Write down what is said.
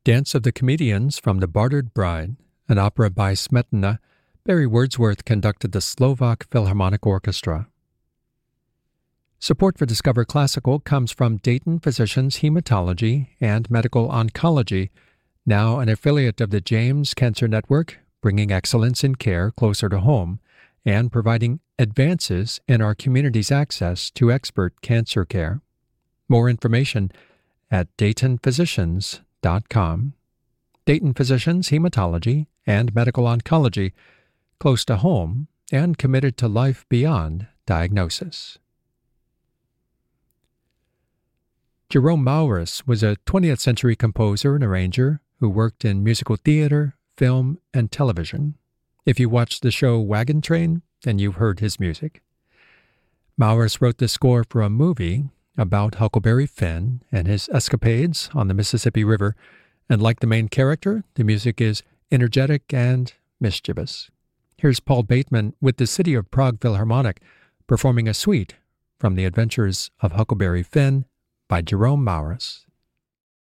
Dance of the Comedians from The Bartered Bride, an opera by Smetana, Barry Wordsworth conducted the Slovak Philharmonic Orchestra. Support for Discover Classical comes from Dayton Physicians Hematology and Medical Oncology, now an affiliate of the James Cancer Network, bringing excellence in care closer to home and providing advances in our community's access to expert cancer care. More information at DaytonPhysicians.com. Dayton Physicians Hematology and Medical Oncology, close to home and committed to life beyond diagnosis. Jerome Maurus was a 20th century composer and arranger who worked in musical theater, film, and television. If you watched the show Wagon Train, then you've heard his music. Maurus wrote the score for a movie about Huckleberry Finn and his escapades on the Mississippi River, and like the main character, the music is energetic and mischievous. Here's Paul Bateman with the City of Prague Philharmonic performing a suite from The Adventures of Huckleberry Finn by Jerome Maurus.